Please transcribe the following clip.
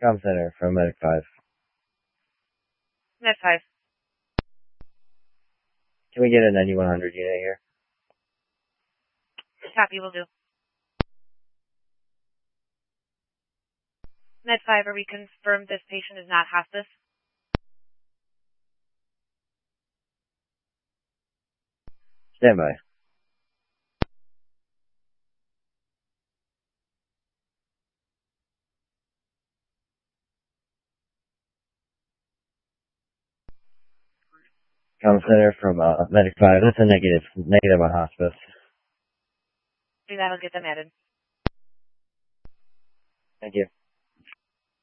Com Center from Medic 5. Med 5. Can we get a 9100 unit here? Copy, will do. Med 5, are we confirmed this patient is not hospice? Stand by. Com Center from Medic 5. That's a negative. Negative on hospice. That'll get them added. Thank you.